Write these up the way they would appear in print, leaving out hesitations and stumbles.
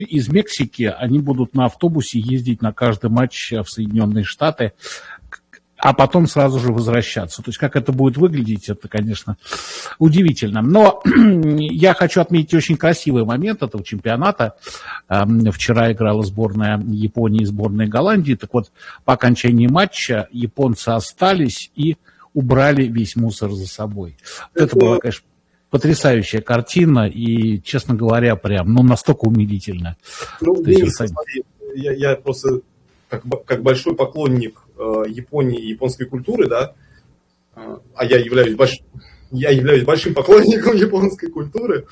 из Мексики, они будут на автобусе ездить на каждый матч в Соединенные Штаты, а потом сразу же возвращаться. То есть как это будет выглядеть, это, конечно, удивительно. Но я хочу отметить очень красивый момент этого чемпионата. Вчера играла сборная Японии и сборная Голландии. Так вот, по окончании матча японцы остались и убрали весь мусор за собой. Вот это была, конечно, потрясающая картина и, честно говоря, прям, настолько умилительно. Ну, смотри, я просто как большой поклонник Японии и японской культуры, да, а я являюсь большим поклонником японской культуры,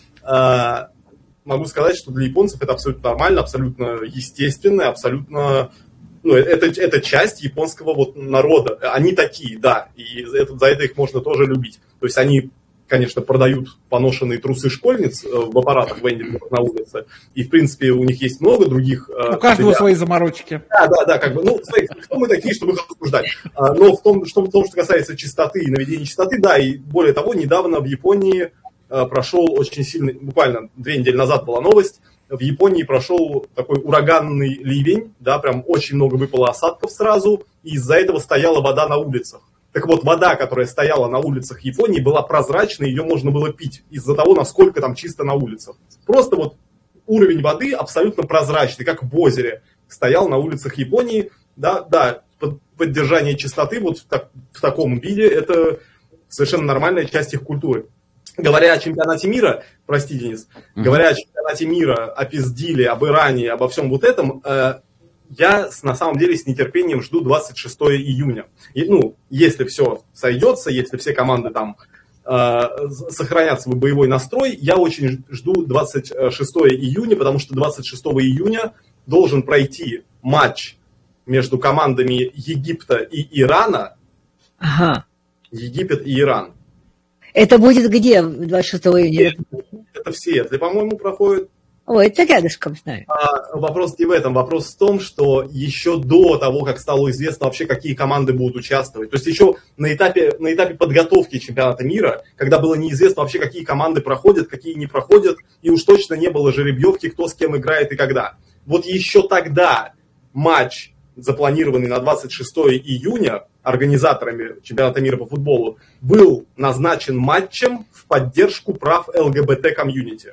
могу сказать, что для японцев это абсолютно нормально, абсолютно естественно, абсолютно, это часть японского вот народа. Они такие, да, и за это их можно тоже любить. То есть они, конечно, продают поношенные трусы школьниц в аппаратах вендингов на улице. И, в принципе, у них есть много других... У каждого свои заморочки. Да, как бы, смотрите, кто мы такие, чтобы их обсуждать? Но в том, что касается чистоты и наведения чистоты, да, и более того, недавно в Японии прошел очень сильный, буквально 2 недели назад была новость, в Японии прошел такой ураганный ливень, да, прям очень много выпало осадков сразу, и из-за этого стояла вода на улицах. Так вот, вода, которая стояла на улицах Японии, была прозрачной, ее можно было пить из-за того, насколько там чисто на улицах. Просто вот уровень воды абсолютно прозрачный, как в озере, стоял на улицах Японии. Да, поддержание чистоты вот в таком виде, это совершенно нормальная часть их культуры. Говоря о чемпионате мира, прости, Денис, говоря о чемпионате мира, о пиздиле, об Иране, обо всем вот этом, я на самом деле с нетерпением жду 26 июня. И, если все сойдется, если все команды там сохранят свой боевой настрой, я очень жду 26 июня, потому что 26 июня должен пройти матч между командами Египта и Ирана. Ага. Египет и Иран. Это будет где 26 июня? Это в Сиэтле, по-моему, проходит. Ой, это рядышком, знаю. Вопрос не в этом. Вопрос в том, что еще до того, как стало известно вообще, какие команды будут участвовать, то есть еще на этапе подготовки чемпионата мира, когда было неизвестно вообще, какие команды проходят, какие не проходят, и уж точно не было жеребьевки, кто с кем играет и когда. Вот еще тогда матч, запланированный на 26 июня организаторами чемпионата мира по футболу, был назначен матчем в поддержку прав ЛГБТ-комьюнити.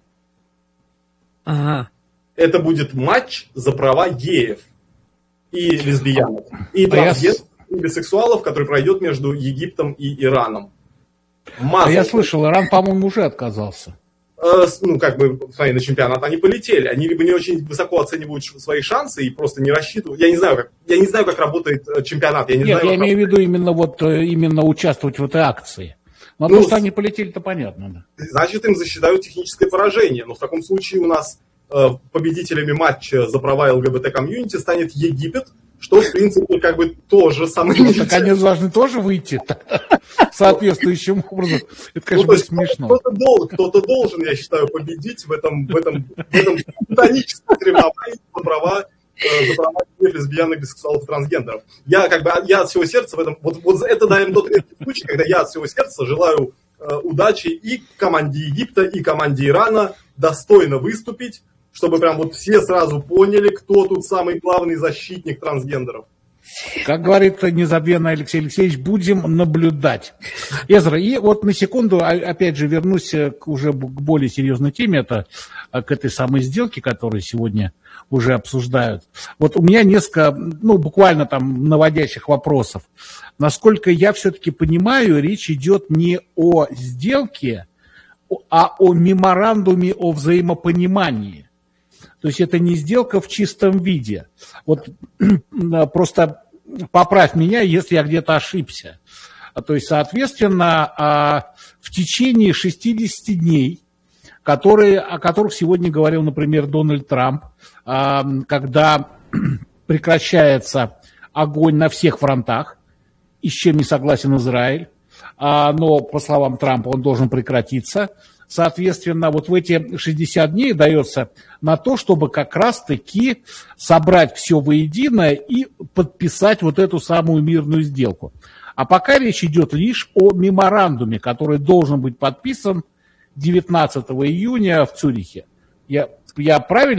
Ага. Это будет матч за права геев и лесбиянок. И бисексуалов, который пройдет между Египтом и Ираном. Я слышал, Иран, по-моему, уже отказался. Смотри, на чемпионат они полетели. Они либо не очень высоко оценивают свои шансы и просто не рассчитывают. Я не знаю, как работает чемпионат. Я имею в виду именно участвовать в этой акции. Но то, что они полетели-то понятно. Да. Значит, им засчитают техническое поражение. Но в таком случае у нас победителями матча за права ЛГБТ-комьюнити станет Египет, что, в принципе, как бы тоже самое... Так они должны тоже выйти соответствующим образом. Это, конечно, будет смешно. Кто-то должен, я считаю, победить в этом титаническом соревновании за права лесбиянок, бисексуалов и трансгендеров. Я от всего сердца в этом... Вот это, наверное, тот редкий случай, когда я от всего сердца желаю удачи и команде Египта, и команде Ирана достойно выступить, чтобы прям вот все сразу поняли, кто тут самый главный защитник трансгендеров. Как говорит незабвенный Алексей Алексеевич, будем наблюдать. Эзра, и вот на секунду, опять же, вернусь уже к более серьезной теме, это к этой самой сделке, которую сегодня уже обсуждают. Вот у меня несколько, буквально там наводящих вопросов. Насколько я все-таки понимаю, речь идет не о сделке, а о меморандуме о взаимопонимании. То есть это не сделка в чистом виде. Вот просто поправь меня, если я где-то ошибся. То есть, соответственно, в течение 60 дней, о которых сегодня говорил, например, Дональд Трамп, когда прекращается огонь на всех фронтах, и с чем не согласен Израиль, но, по словам Трампа, он должен прекратиться. Соответственно, вот в эти 60 дней дается на то, чтобы как раз-таки собрать все воедино и подписать вот эту самую мирную сделку. А пока речь идет лишь о меморандуме, который должен быть подписан 19 июня в Цюрихе. Я правильно